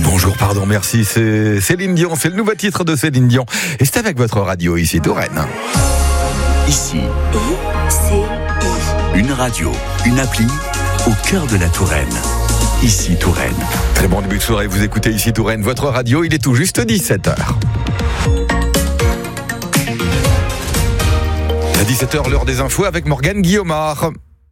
Bonjour, pardon, merci, c'est Céline Dion, c'est le nouveau titre de Céline Dion. Et c'est avec votre radio ici, Touraine. Ici, une radio, une appli au cœur de la Touraine. Ici, Touraine. Très bon début de soirée, vous écoutez ici Touraine, votre radio, il est tout juste 17h. À 17h, l'heure des infos avec Morgane Guillaumard.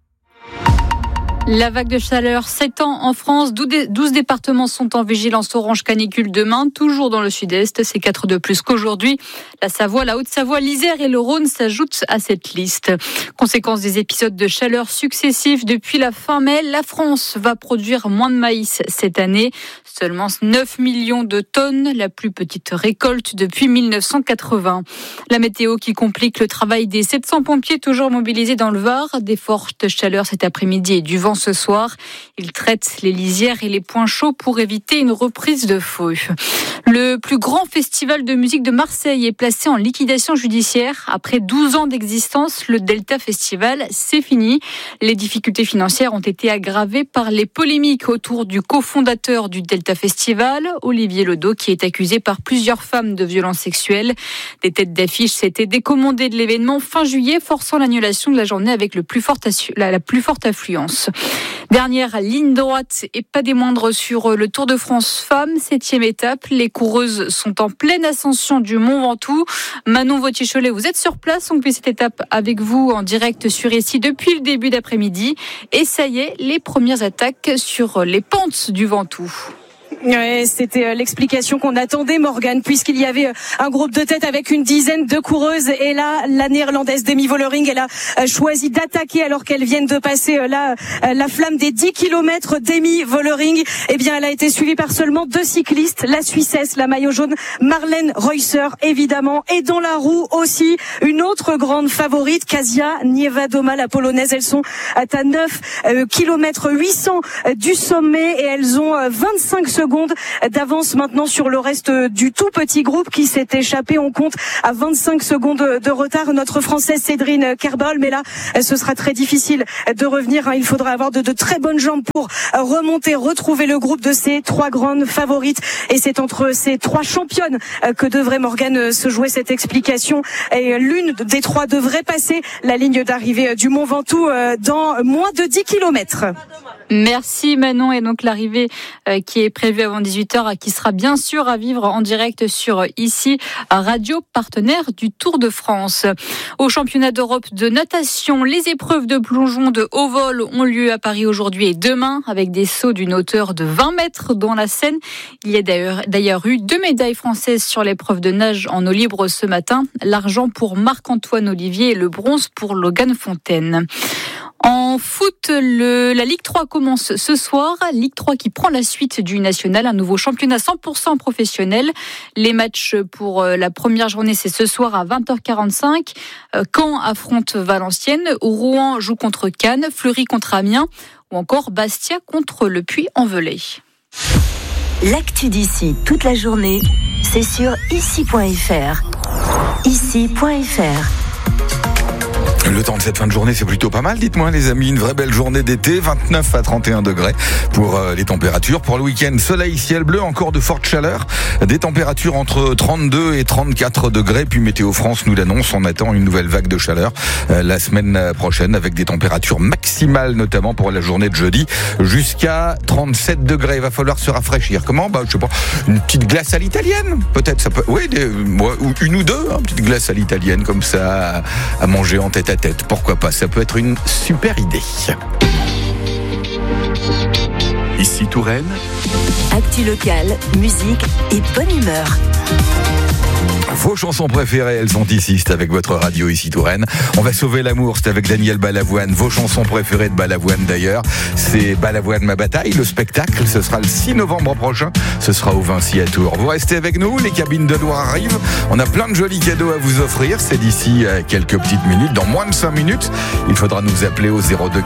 La vague de chaleur s'étend en France. 12 départements sont en vigilance orange canicule demain, toujours dans le sud-est. C'est 4 de plus qu'aujourd'hui. La Savoie, la Haute-Savoie, l'Isère et le Rhône s'ajoutent à cette liste. Conséquence des épisodes de chaleur successifs depuis la fin mai, la France va produire moins de maïs cette année. Seulement 9 millions de tonnes, la plus petite récolte depuis 1980. La météo qui complique le travail des 700 pompiers toujours mobilisés dans le Var. Des fortes chaleurs cet après-midi et du vent ce soir. Ils traitent les lisières et les points chauds pour éviter une reprise de feu. Le plus grand festival de musique de Marseille est placé en liquidation judiciaire. Après 12 ans d'existence, le Delta Festival, c'est fini. Les difficultés financières ont été aggravées par les polémiques autour du cofondateur du Delta Festival, Olivier Ledoux, qui est accusé par plusieurs femmes de violences sexuelles. Des têtes d'affiche s'étaient décommandées de l'événement fin juillet, forçant l'annulation de la journée avec la plus forte affluence. Dernière ligne droite et pas des moindres sur le Tour de France Femmes, 7e étape. Les coureuses sont en pleine ascension du Mont Ventoux. Manon Vautier-Cholet, vous êtes sur place, on fait cette étape avec vous en direct sur ici depuis le début d'après-midi. Et ça y est, les premières attaques sur les pentes du Ventoux. Ouais, c'était l'explication qu'on attendait, Morgane, puisqu'il y avait un groupe de tête avec une dizaine de coureuses. Et là, la néerlandaise Demi Vollering, elle a choisi d'attaquer alors qu'elles viennent de passer la flamme des 10 km. Demi Vollering, eh bien, elle a été suivie par seulement 2 cyclistes. La Suissesse, la maillot jaune, Marlène Reusser, évidemment. Et dans la roue aussi, une autre grande favorite, Kasia Niewiadoma, la polonaise. Elles sont à 9 km 800 du sommet et elles ont 25 secondes d'avance maintenant sur le reste du tout petit groupe qui s'est échappé. On compte à 25 secondes de retard notre Française Cédrine Kerbal, mais là ce sera très difficile de revenir. Il faudra avoir de très bonnes jambes pour remonter, retrouver le groupe de ces 3 grandes favorites. Et c'est entre ces 3 championnes que devrait Morgane se jouer cette explication. Et l'une des 3 devrait passer la ligne d'arrivée du Mont Ventoux dans moins de 10 km. Merci Manon, et donc l'arrivée qui est prévue avant 18h, qui sera bien sûr à vivre en direct sur ici, radio partenaire du Tour de France. Au championnat d'Europe de natation, les épreuves de plongeon de haut vol ont lieu à Paris aujourd'hui et demain, avec des sauts d'une hauteur de 20 mètres dans la Seine. Il y a d'ailleurs eu 2 médailles françaises sur l'épreuve de nage en eau libre ce matin, l'argent pour Marc-Antoine Olivier et le bronze pour Logan Fontaine. En foot, la Ligue 3 commence ce soir. Ligue 3 qui prend la suite du national, un nouveau championnat 100% professionnel. Les matchs pour la première journée, c'est ce soir à 20h45. Caen affronte Valenciennes, Rouen joue contre Cannes, Fleury contre Amiens ou encore Bastia contre le Puy-en-Velay. L'actu d'ici toute la journée, c'est sur ici.fr. Ici.fr. Le temps de cette fin de journée, c'est plutôt pas mal, dites-moi les amis, une vraie belle journée d'été, 29 à 31 degrés pour les températures. Pour le week-end, soleil, ciel bleu, encore de fortes chaleurs, des températures entre 32 et 34 degrés, puis Météo France nous l'annonce, on attend une nouvelle vague de chaleur la semaine prochaine avec des températures maximales, notamment pour la journée de jeudi, jusqu'à 37 degrés. Il va falloir se rafraîchir. Comment ? Je sais pas, une petite glace à l'italienne, peut-être, ça peut, oui, une ou deux, une petite glace à l'italienne, comme ça, à manger en tête à tête, pourquoi pas, ça peut être une super idée. Ici Touraine, actu locale, musique et bonne humeur. Vos chansons préférées, elles sont ici, c'est avec votre radio ici Touraine. On va sauver l'amour, c'est avec Daniel Balavoine. Vos chansons préférées de Balavoine d'ailleurs, c'est Balavoine ma bataille, le spectacle, ce sera le 6 novembre prochain, ce sera au Vinci à Tours. Vous restez avec nous, les cabines de Loire arrivent, on a plein de jolis cadeaux à vous offrir, c'est d'ici quelques petites minutes, dans moins de 5 minutes, il faudra nous appeler au 02